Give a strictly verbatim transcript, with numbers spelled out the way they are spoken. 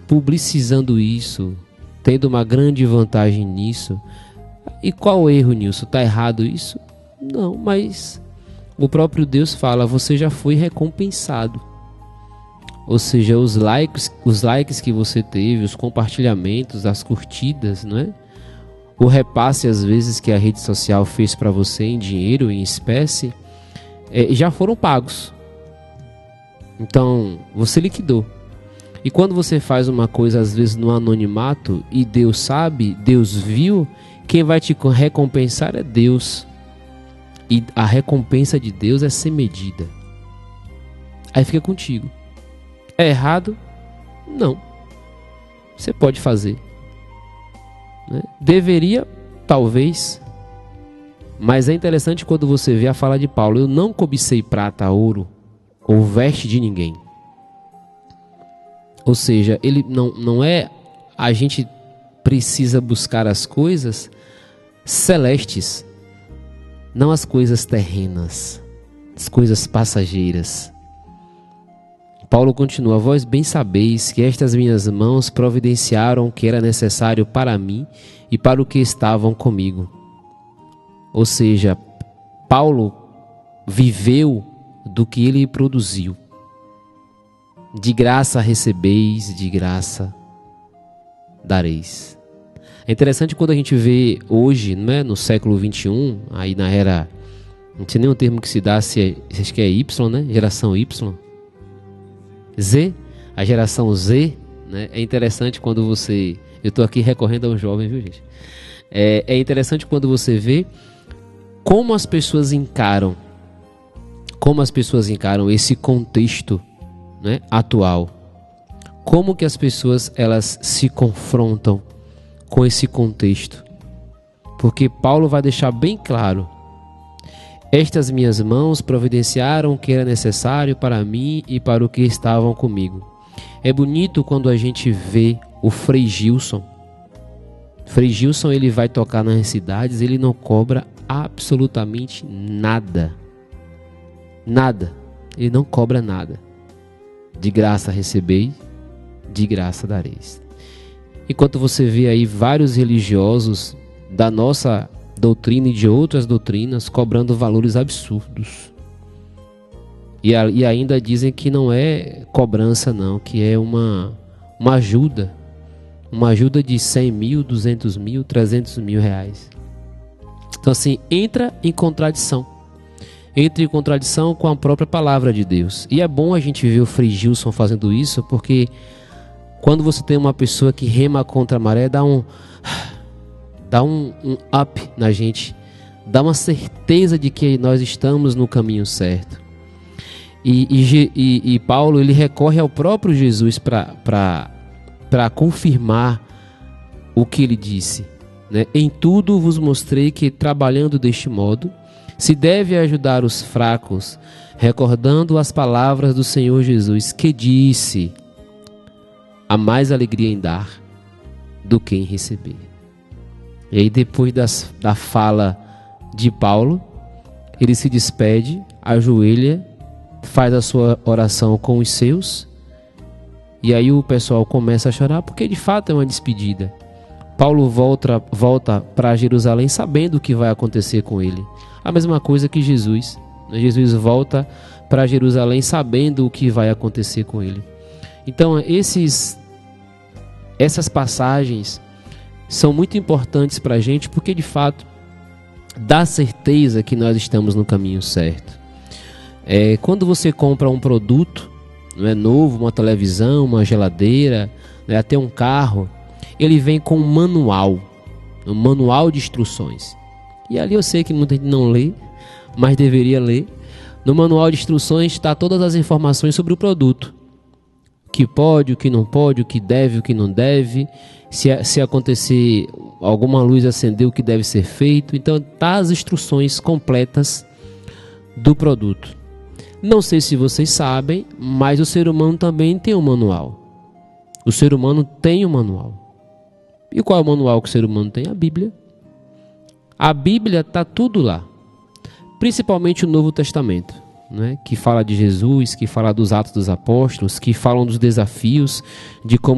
publicizando isso, tendo uma grande vantagem nisso. E qual o erro nisso? Está errado isso? Não, mas o próprio Deus fala, você já foi recompensado. Ou seja, os likes, os likes que você teve, os compartilhamentos, as curtidas, não é? O repasse às vezes que a rede social fez para você em dinheiro, em espécie, é, já foram pagos. Então, você liquidou. E quando você faz uma coisa às vezes no anonimato e Deus sabe, Deus viu, quem vai te recompensar é Deus. E a recompensa de Deus é sem medida. Aí fica contigo. É errado? Não. Você pode fazer. Né? Deveria, talvez. Mas é interessante quando você vê a fala de Paulo. Eu não cobicei prata, ouro ou veste de ninguém. Ou seja, ele não, não é... A gente precisa buscar as coisas celestes. Não as coisas terrenas. As coisas passageiras. Paulo continua, vós bem sabeis que estas minhas mãos providenciaram o que era necessário para mim e para o que estavam comigo. Ou seja, Paulo viveu do que ele produziu. De graça recebeis, de graça dareis. É interessante quando a gente vê hoje, né, no século vinte e um, aí na era, não sei nem o termo que se dá, se é, acho que é Y, né? Geração Y. Z, a geração Z, né? É interessante quando você... Eu estou aqui recorrendo a um jovem, viu, gente? É, é interessante quando você vê como as pessoas encaram, como as pessoas encaram esse contexto, né, atual. Como que as pessoas elas se confrontam com esse contexto. Porque Paulo vai deixar bem claro: estas minhas mãos providenciaram o que era necessário para mim e para o que estavam comigo. É bonito quando a gente vê o Frei Gilson. Frei Gilson, ele vai tocar nas cidades, ele não cobra absolutamente nada. Nada. Ele não cobra nada. De graça recebei, de graça dareis. Enquanto você vê aí vários religiosos da nossa doutrina e de outras doutrinas cobrando valores absurdos. E, a, e ainda dizem que não é cobrança não, que é uma, uma ajuda. Uma ajuda de cem mil, duzentos mil, trezentos mil reais. Então assim, entra em contradição. Entra em contradição com a própria palavra de Deus. E é bom a gente ver o Frei Gilson fazendo isso, porque quando você tem uma pessoa que rema contra a maré, dá um... Dá um, um up na gente. Dá uma certeza de que nós estamos no caminho certo. E, e, e, e Paulo, ele recorre ao próprio Jesus para confirmar o que ele disse. Né? Em tudo vos mostrei que, trabalhando deste modo, se deve ajudar os fracos, recordando as palavras do Senhor Jesus, que disse: há mais alegria em dar do que em receber. E aí depois das, da fala de Paulo, ele se despede, ajoelha, faz a sua oração com os seus, e aí o pessoal começa a chorar, porque de fato é uma despedida. Paulo volta, volta para Jerusalém sabendo o que vai acontecer com ele. A mesma coisa que Jesus. Jesus volta para Jerusalém sabendo o que vai acontecer com ele. Então esses, essas passagens são muito importantes para a gente, porque de fato dá certeza que nós estamos no caminho certo. É, quando você compra um produto, não é novo, uma televisão, uma geladeira, né, até um carro, ele vem com um manual, um manual de instruções. E ali eu sei que muita gente não lê, mas deveria ler. No manual de instruções está todas as informações sobre o produto. O que pode, o que não pode, o que deve, o que não deve. Se, se acontecer alguma luz acender, o que deve ser feito. Então tá as instruções completas do produto. Não sei se vocês sabem, mas o ser humano também tem um manual. O ser humano tem um manual. E qual é o manual que o ser humano tem? A Bíblia. A Bíblia está tudo lá. Principalmente o Novo Testamento, né? Que fala de Jesus, que fala dos Atos dos Apóstolos, que falam dos desafios, de como